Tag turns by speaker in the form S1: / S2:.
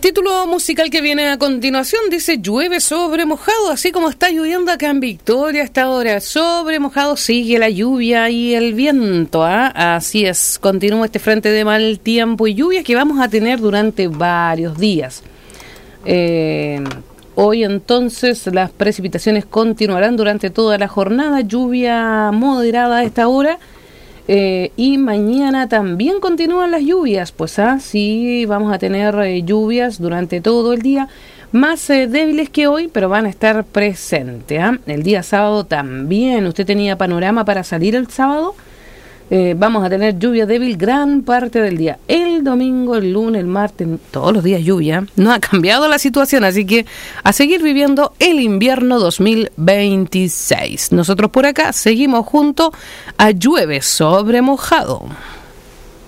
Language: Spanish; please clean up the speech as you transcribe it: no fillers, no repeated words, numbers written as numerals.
S1: título musical que viene a continuación dice llueve sobre mojado, así como está lloviendo acá en Victoria hasta ahora. Sobre mojado sigue la lluvia y el viento, así es, continúa este frente de mal tiempo y lluvia que vamos a tener durante varios días. Hoy entonces las precipitaciones continuarán durante toda la jornada, lluvia moderada a esta hora. Y mañana también continúan las lluvias, pues sí vamos a tener lluvias durante todo el día, más débiles que hoy, pero van a estar presentes. El día sábado también, usted tenía panorama para salir el sábado, vamos a tener lluvia débil gran parte del día. El domingo, el lunes, el martes, todos los días lluvia. No ha cambiado la situación, así que a seguir viviendo el invierno 2026. Nosotros por acá seguimos junto a Llueve sobre Mojado.